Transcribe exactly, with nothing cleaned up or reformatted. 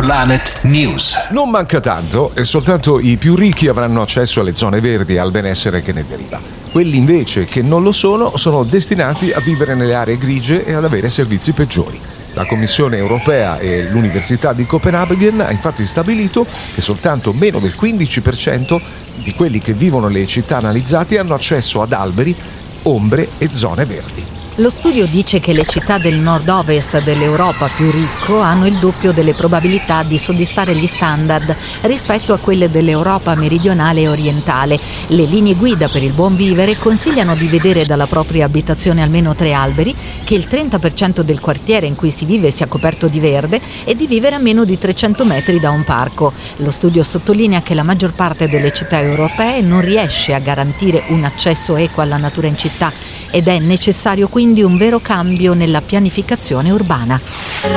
Planet News. Non manca tanto e soltanto i più ricchi avranno accesso alle zone verdi e al benessere che ne deriva. Quelli invece che non lo sono sono destinati a vivere nelle aree grigie e ad avere servizi peggiori. La Commissione europea e l'Università di Copenaghen ha infatti stabilito che soltanto meno del quindici per cento di quelli che vivono nelle città analizzate hanno accesso ad alberi, ombre e zone verdi. Lo studio dice che le città del nord-ovest dell'Europa più ricco hanno il doppio delle probabilità di soddisfare gli standard rispetto a quelle dell'Europa meridionale e orientale. Le linee guida per il buon vivere consigliano di vedere dalla propria abitazione almeno tre alberi, che il trenta per cento del quartiere in cui si vive sia coperto di verde e di vivere a meno di trecento metri da un parco. Lo studio sottolinea che la maggior parte delle città europee non riesce a garantire un accesso equo alla natura in città ed è necessario quindi un vero cambio nella pianificazione urbana.